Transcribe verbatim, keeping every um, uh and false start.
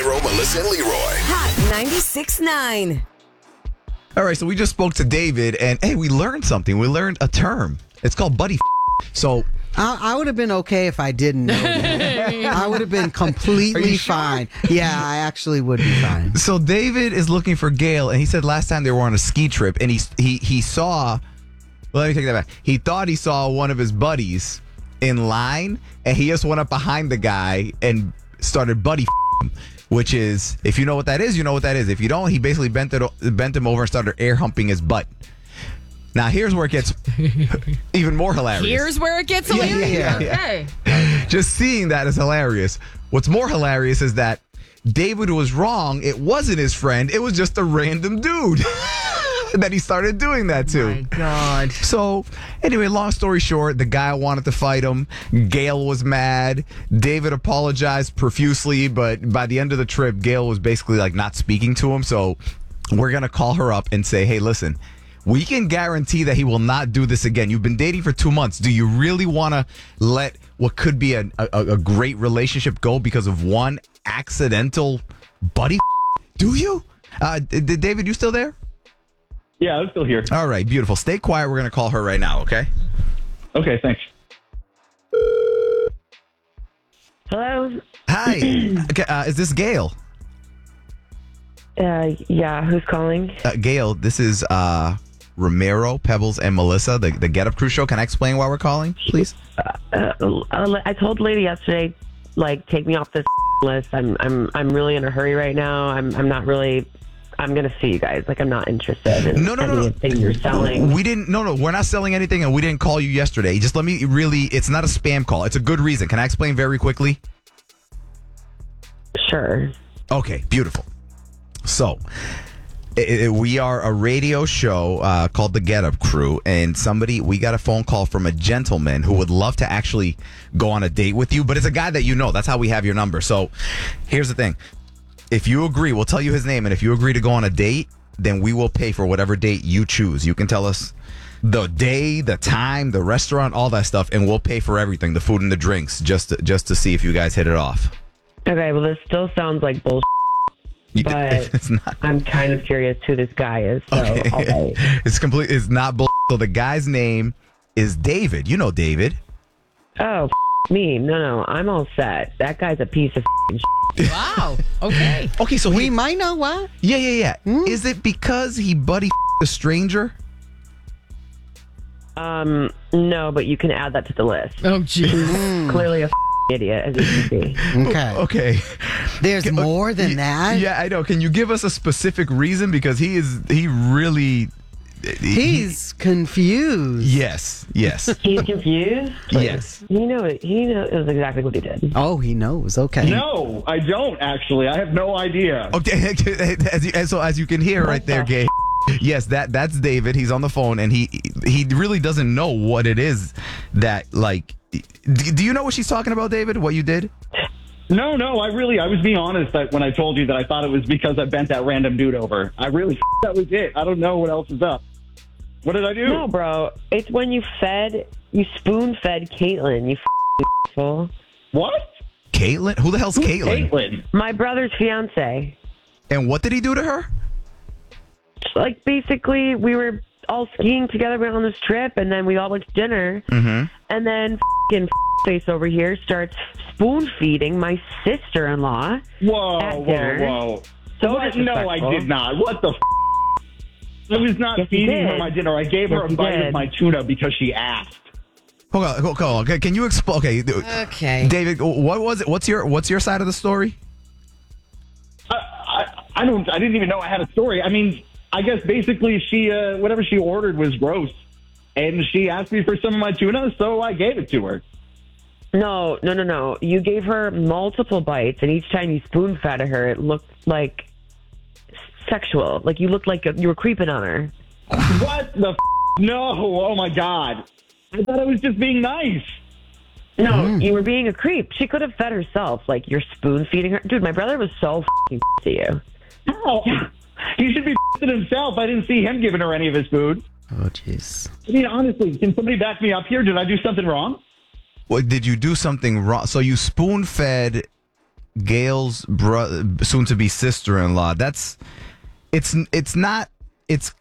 Shapiro, Melissa, and Leroy. Hot ninety-six point nine. All right, so we just spoke to David, and hey, we learned something. We learned a term. It's called buddy f- So I, I would have been okay if I didn't know that. I would have been completely sure? fine. Yeah, I actually would be fine. So David is looking for Gail, and he said last time they were on a ski trip, and he he he saw. Well, let me take that back. He thought he saw one of his buddies in line, and he just went up behind the guy and started buddy f- him. Which is, if you know what that is, you know what that is. If you don't, he basically bent it bent him over and started air humping his butt. Now here's where it gets even more hilarious. Here's where it gets Yeah, hilarious. yeah, yeah. Okay. Just seeing that is hilarious. What's more hilarious is that David was wrong. It wasn't his friend. It was just a random dude that he started doing that to. My God. So, anyway, long story short, the guy wanted to fight him. Gail was mad. David apologized profusely, but by the end of the trip, Gail was basically like not speaking to him. So, we're going to call her up and say, hey, listen, we can guarantee that he will not do this again. You've been dating for two months. Do you really want to let what could be a, a, a great relationship go because of one accidental buddy? Do you? Uh, D- David, you still there? Yeah, I'm still here. All right, beautiful. Stay quiet. We're going to call her right now, okay? Okay, thanks. Hello? Hi. Okay, uh, is this Gail? Uh, yeah, who's calling? Uh, Gail, this is uh, Romero, Pebbles, and Melissa, the, the Get Up Crew show. Can I explain why we're calling, please? Uh, uh, I told the lady yesterday, like, take me off this list. I'm I'm I'm really in a hurry right now. I'm I'm not really. I'm gonna see you guys. Like, I'm not interested in No, no, no, no. anything you're selling. We didn't, no, no, we're not selling anything, and we didn't call you yesterday. Just let me really, it's not a spam call. It's a good reason. Can I explain very quickly? Sure. Okay, beautiful. So, i i we are a radio show uh, called The Get Up Crew, and somebody, we got a phone call from a gentleman who would love to actually go on a date with you, but it's a guy that you know. That's how we have your number. So, here's the thing. If you agree, we'll tell you his name, and if you agree to go on a date, then we will pay for whatever date you choose. You can tell us the day, the time, the restaurant, all that stuff, and we'll pay for everything, the food and the drinks, just to, just to see if you guys hit it off. Okay, well, this still sounds like bullshit, but It's not. I'm kind of curious who this guy is. So, Okay. okay. It's complete. It's not bull. So the guy's name is David. You know David. Oh, f- me. No, no, I'm all set. That guy's a piece of f- Wow. Okay. Okay, so We he, might know what. yeah, yeah, yeah. Is it because he buddy a stranger? Um, no, but you can add that to the list. Oh, jeez. Clearly a f- idiot, as you can see. Okay. Okay. There's more than Y- that. Yeah, I know. Can you give us a specific reason? Because he is. He really. he- He's confused. Yes. Yes. He's confused. Yes. He knew he knows exactly what he did. Oh, he knows. Okay. No, I don't actually. I have no idea. Okay. As you, as, so as you can hear right there, Gabe. Yes, that that's David. He's on the phone, and he he really doesn't know what it is that like. Do, do you know what she's talking about, David? What you did? No, no, I really, I was being honest that when I told you that I thought it was because I bent that random dude over. I really, that was it. I don't know what else is up. What did I do? No, bro. It's when you fed, you spoon fed Caitlin. You f- fool. What? Caitlin? Who the hell's Caitlin? Caitlin. My brother's fiance. And what did he do to her? Like, basically, we were all skiing together, went on this trip, and then we all went to dinner. Mm-hmm. And then f***ing face over here starts spoon feeding my sister-in-law. Whoa, At whoa, dinner. whoa. So What? No, I disrespectful. did not. What the f***? I was not Yes, you feeding her did. my dinner. I gave her Yes, a you bite did. of my tuna because she asked. Hold on, hold on. Okay, can you explain? Okay, Okay. David, what was it? What's your what's your side of the story? I, I, I don't. I didn't even know I had a story. I mean, I guess basically she, uh, whatever she ordered was gross, and she asked me for some of my tuna, so I gave it to her. No, no, no, no. You gave her multiple bites, and each time you spoon fed her, it looked like sexual. Like you looked like you were creeping on her. What the? F- no! Oh my god! I thought I was just being nice. No, you were being a creep. She could have fed herself. Like, you're spoon feeding her. Dude, my brother was so f***ing to you. How? He should be f***ing himself. I didn't see him giving her any of his food. Oh, jeez. I mean, honestly, can somebody back me up here? Did I do something wrong? What, did you do something wrong? So you spoon fed Gail's bro- soon-to-be sister-in-law. That's it's it's not. It's